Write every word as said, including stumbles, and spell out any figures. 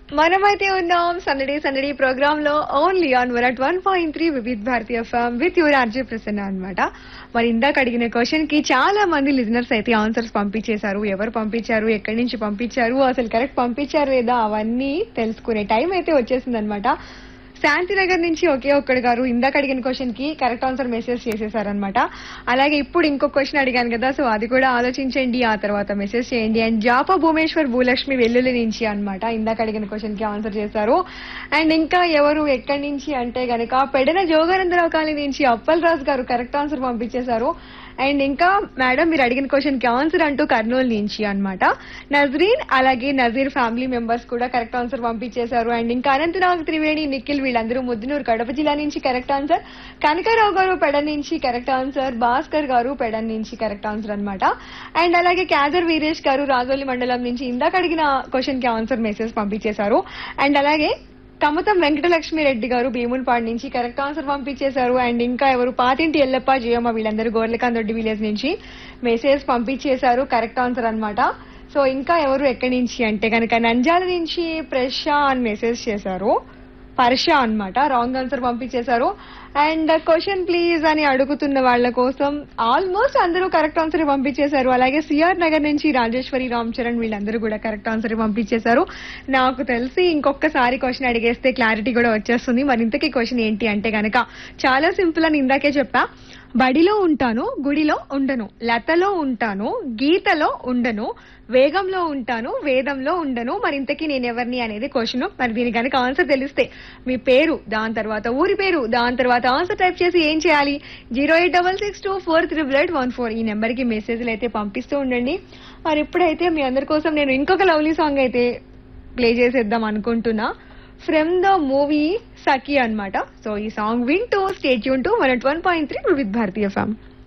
మనమైతే ఉన్నాం సందడి సందడి ప్రోగ్రామ్ లో only on one at one point three Vividh Bharatiya FM with your RJ Prasanna అన్నమాట. మరి ఇందాక అడిగిన క్వశ్చన్ కి చాలా మంది లిజనర్స్ అయితే ఆన్సర్స్ పంపించేశారు. ఎవరు పంపించారు, ఎక్కడి నుంచి పంపించారు, అసలు కరెక్ట్ పంపించారు లేదా అవన్నీ తెలుసుకునే టైం అయితే వచ్చేసింది అనమాట. శాంతినగర్ నుంచి ఒకే ఒక్కడు గారు ఇందాక అడిగిన క్వశ్చన్ కి కరెక్ట్ ఆన్సర్ మెసేజ్ చేసేసారనమాట. అలాగే ఇప్పుడు ఇంకో క్వశ్చన్ అడిగాను కదా, సో అది కూడా ఆలోచించండి, ఆ తర్వాత మెసేజ్ చేయండి. అండ్ జాప భూమేశ్వర్ భూలక్ష్మి వెల్లుల్లి నుంచి అన్నమాట ఇందాక అడిగిన క్వశ్చన్ కి ఆన్సర్ చేశారు. అండ్ ఇంకా ఎవరు ఎక్కడి నుంచి అంటే గనక పెడన జోగానందరావు కాలనీ నుంచి అప్పల్ రాజు గారు కరెక్ట్ ఆన్సర్ పంపించేశారు. అండ్ ఇంకా మేడం మీరు అడిగిన క్వశ్చన్ కి ఆన్సర్ అంటూ కర్నూలు నుంచి అన్నమాట. నజరీన్ అలాగే నజీర్ ఫ్యామిలీ మెంబర్స్ కూడా కరెక్ట్ ఆన్సర్ పంపించేశారు. అండ్ ఇంకా అనంతనాగ్ త్రివేణి నిఖిల్ వీళ్ళందరూ ముద్దునూరు కడప జిల్లా నుంచి కరెక్ట్ ఆన్సర్. కనకారావు గారు పెడన్ నుంచి కరెక్ట్ ఆన్సర్. భాస్కర్ గారు పెడన్ నుంచి కరెక్ట్ ఆన్సర్ అన్నమాట. అండ్ అలాగే క్యాజర్ వీరేష్ గారు రాజోలి మండలం నుంచి ఇందాక అడిగిన క్వశ్చన్ కి ఆన్సర్ మెసేజ్ పంపించేశారు. అండ్ అలాగే కమతం వెంకటలక్ష్మి రెడ్డి గారు భీమునిపాడు నుంచి కరెక్ట్ ఆన్సర్ పంపించేశారు. అండ్ ఇంకా ఎవరు పాతింటి ఎల్లప్ప జయమ్మ వీళ్ళందరూ గోర్లకాందొడ్డి విలేజ్ నుంచి మెసేజ్ పంపించేశారు కరెక్ట్ ఆన్సర్ అన్నమాట. సో ఇంకా ఎవరు ఎక్కడి నుంచి అంటే కనుక నంజాల నుంచి ప్రష అని మెసేజ్ చేశారు, పర్ష అన్నమాట. రాంగ్ ఆన్సర్ పంపించేశారు. అండ్ క్వశ్చన్ ప్లీజ్ అని అడుగుతున్న వాళ్ళ కోసం ఆల్మోస్ట్ అందరూ కరెక్ట్ ఆన్సర్ పంపించేశారు. అలాగే సిఆర్ నగర్ నుంచి రాజేశ్వరి రామ్ చరణ్ వీళ్ళందరూ కూడా కరెక్ట్ ఆన్సర్ పంపించేశారు. నాకు తెలిసి ఇంకొకసారి క్వశ్చన్ అడిగేస్తే క్లారిటీ కూడా వచ్చేస్తుంది. మరి ఇంతకీ క్వశ్చన్ ఏంటి అంటే గనక చాలా సింపుల్ అని ఇందాకే చెప్పా. బడిలో ఉంటాను, గుడిలో ఉండను, లతలో ఉంటాను, గీతలో ఉండను, వేగంలో ఉంటాను, వేదంలో ఉండను. మరి ఇంతకీ నేను ఎవరిని అనేది క్వశ్చన్. మరి దీనికి కనుక ఆన్సర్ తెలిస్తే మీ పేరు, దాని తర్వాత ఊరి పేరు, దాని తర్వాత ఆన్సర్ టైప్ చేసి ఏం చేయాలి, zero eight double six two four triple eight one four ఈ నెంబర్ కి మెసేజ్లు అయితే పంపిస్తూ ఉండండి. మరి ఇప్పుడైతే మీ అందరి కోసం నేను ఇంకొక లవ్లీ సాంగ్ అయితే ప్లే చేసేద్దాం అనుకుంటున్నా. ఫ్రమ్ ద మూవీ సఖి అన్నమాట. సో ఈ సాంగ్ వింటూ stay tune to one at one point three with Bharatiya FM.